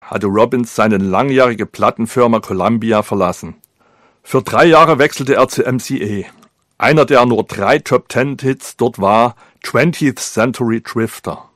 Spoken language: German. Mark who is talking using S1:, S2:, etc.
S1: hatte Robbins seine langjährige Plattenfirma Columbia verlassen. Für 3 Jahre wechselte er zu MCA. Einer der nur 3 Top-10-Hits dort war 20th Century Drifter.